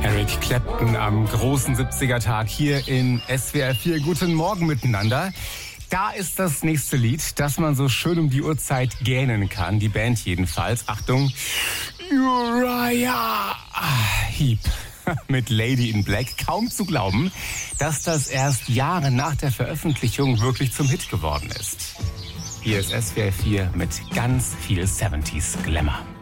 Eric Clapton am großen 70er-Tag hier in SWR 4. Guten Morgen miteinander. Da ist das nächste Lied, das man so schön um die Uhrzeit gähnen kann. Die Band jedenfalls. Achtung. Uriah Heep mit Lady in Black. Kaum zu glauben, dass das erst Jahre nach der Veröffentlichung wirklich zum Hit geworden ist. Hier ist SWR 4 mit ganz viel 70s Glamour.